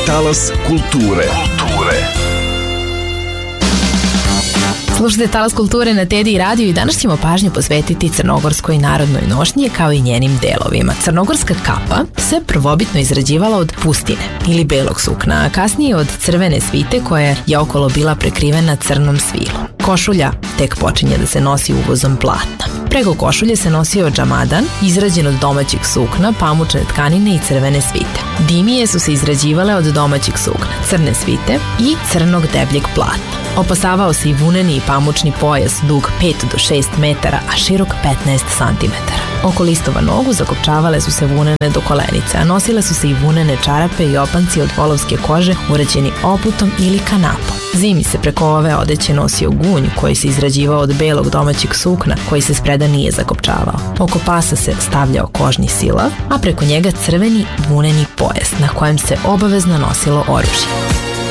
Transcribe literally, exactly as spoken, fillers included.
Talas kulture. Kulture. Slušajte Talas kulture na Tedi radio i danas ćemo pažnju posvetiti crnogorskoj narodnoj nošnji kao i njenim delovima. Crnogorska kapa se prvobitno izrađivala od pustine ili belog sukna, a kasnije od crvene svite koja je okolo bila prekrivena crnom svilom. Košulja tek počinje da se nosi uvozom platna. Preko košulje se nosio džamadan, izrađen od domaćeg sukna, pamučne tkanine i crvene svite. Dimije su se izrađivale od domaćeg sukna, crne svite i crnog debljeg platna. Opasavao se i vuneni i pamučni pojas dug pet do šest metara, a širok petnaest santimetara. Oko listova nogu zakopčavale su se vunene do kolenice, a nosile su se i vunene čarape i opanci od volovske kože urađeni oputom ili kanapom. Zimi se preko ove odeće nosio gunj koji se izrađivao od belog domaćeg sukna koji se spreda nije zakopčavao. Oko pasa se stavljao kožni silav, a preko njega crveni vuneni pojas na kojem se obavezno nosilo oružje.